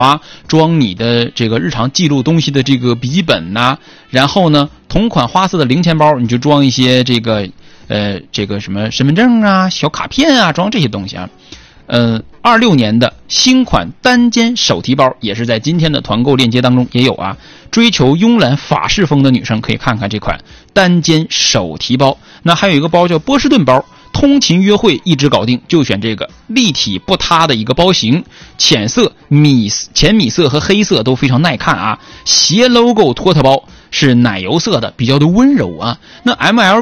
啊，装你的这个日常记录东西的这个笔记本呐，然后呢，同款花色的零钱包，你就装一些这个什么身份证啊、小卡片啊，装这些东西啊。26年的新款单肩手提包也是在今天的团购链接当中也有啊。追求慵懒法式风的女生可以看看这款单肩手提包。那还有一个包叫波士顿包，通勤约会一直搞定，就选这个立体不塌的一个包型，浅米色和黑色都非常耐看啊。斜 logo 托特包是奶油色的，比较的温柔啊。那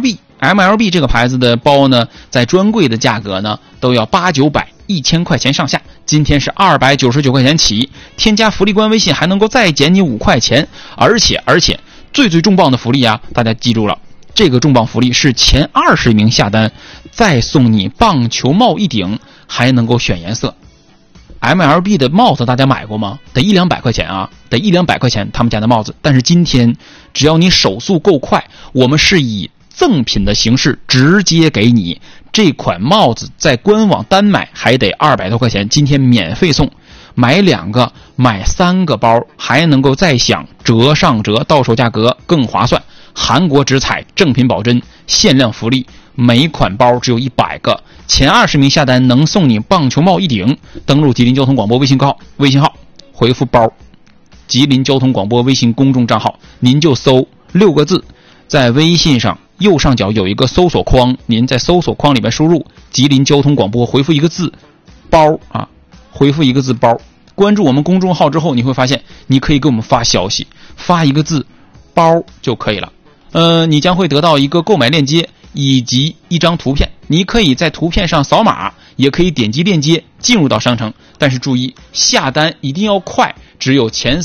MLB 这个牌子的包呢，在专柜的价格呢都要800-900、1000块钱上下，今天是299块钱起，添加福利官微信还能够再减你5块钱，而且最重磅的福利啊，大家记住了，这个重磅福利是前20名下单再送你棒球帽一顶，还能够选颜色。MLB 的帽子大家买过吗？得100-200块钱啊，得100-200块钱他们家的帽子。但是今天只要你手速够快，我们是以赠品的形式直接给你这款帽子，在官网单买还得200多块钱，今天免费送，买2个买3个包还能够再享折上折，到手价格更划算。韩国直采，正品保真，限量福利，每款包只有100个，前20名下单能送你棒球帽一顶。登录吉林交通广播微信号，回复包，吉林交通广播微信公众账号，您就搜6个字，在微信上右上角有一个搜索框，您在搜索框里面输入吉林交通广播，回复一个字包啊，回复一个字包。关注我们公众号之后，你会发现你可以给我们发消息，发一个字包就可以了。你将会得到一个购买链接以及一张图片，你可以在图片上扫码，也可以点击链接进入到商城，但是注意下单一定要快，只有前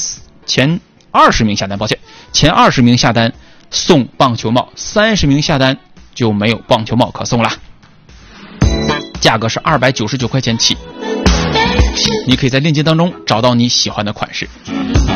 20名下单，前20名下单送棒球帽，30名下单就没有棒球帽可送了，价格是299块钱起，你可以在链接当中找到你喜欢的款式。